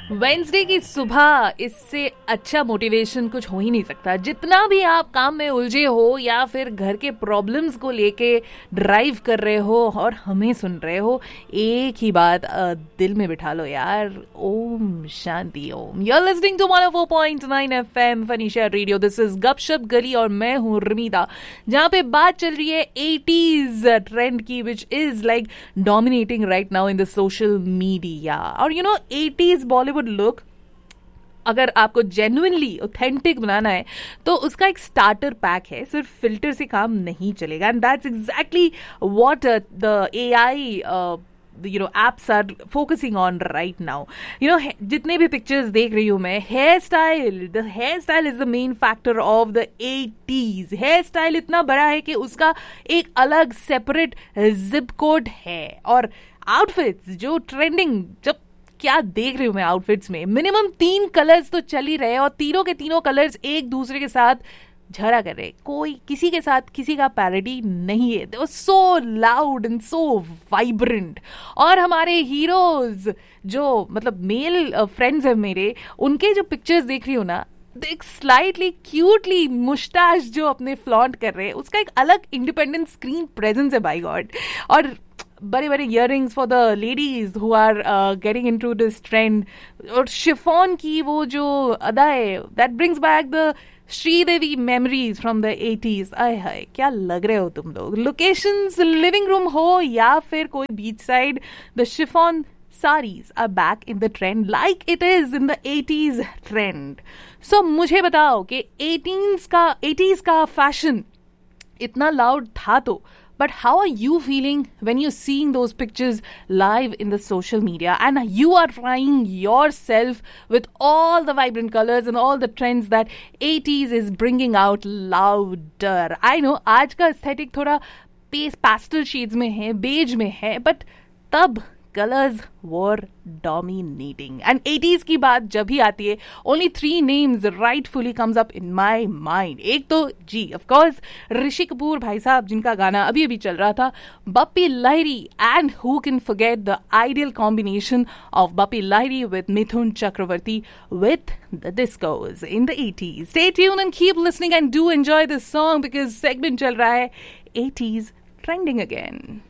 Wednesday की सुबह इससे अच्छा मोटिवेशन कुछ हो ही नहीं सकता। जितना भी आप काम में उलझे हो या फिर घर के प्रॉब्लम्स को लेके ड्राइव कर रहे हो और हमें सुन रहे हो, एक ही बात दिल में बिठा लो यार, Om Shanti Om. You are listening to 104.9 FM फनीशा radio. This is गपशप गली और मैं हूँ रमीदा, जहाँ पे बात चल रही है 80s ट्रेंड की, which is like dominating right now in the social media. और you know 80s Bollywood look अगर आपको जेन्युइनली ऑथेंटिक बनाना है तो उसका एक स्टार्टर पैक है, सिर्फ फिल्टर से काम नहीं चलेगा। And that's exactly what the AI apps are focusing on right now. जितने भी पिक्चर्स देख रही हूँ मैं, the hairstyle is the main factor of the 80s. Hair style इतना बड़ा है कि उसका एक अलग सेपरेट जिप कोड है। और आउटफिट्स जो ट्रेंडिंग, जब क्या देख रही हूँ मैं आउटफिट्स में, मिनिमम 3 कलर्स तो चल ही रहे हैं और तीनों के तीनों कलर्स एक दूसरे के साथ झगड़ा कर रहे। कोई किसी के साथ किसी का पैरोडी नहीं है। दे वर सो लाउड एंड सो वाइब्रेंट। और हमारे हीरोज जो मतलब मेल फ्रेंड्स हैं मेरे, उनके जो पिक्चर्स देख रही हूँ ना, एक स्लाइटली क्यूटली मुस्टाश जो अपने फ्लॉन्ट कर रहे हैं, उसका एक अलग इंडिपेंडेंट स्क्रीन प्रेजेंस है बाय गॉड। और बड़े बड़े earrings for the ladies who are getting into this trend. और शिफॉन की वो जो अदा है, that brings back the Sridevi memories from the 80s। आय हाय, क्या लग रहे हो तुम लोग। लोकेशंस लिविंग रूम हो या फिर कोई beach side, the chiffon sarees are back in the trend like it is in the 80s trend. So मुझे बताओ कि 80s का फैशन इतना लाउड था तो, but how are you feeling when you're seeing those pictures live in the social media and you are trying yourself with all the vibrant colors and all the trends that 80s is bringing out louder? I know आज का aesthetic थोड़ा pastel shades में है, beige में है, but तब colors were dominating. And 80s की बात जब भी आती है, only 3 names rightfully comes up in my mind. एक तो जी of course ऋषि कपूर भाई साहब, जिनका गाना अभी अभी चल रहा था, Bappi Lahiri, and who can forget the ideal combination of Bappi Lahiri with Mithun Chakraborty with the discos in the 80s. Stay tuned and keep listening and do enjoy this song because segment चल रहा है 80s trending again.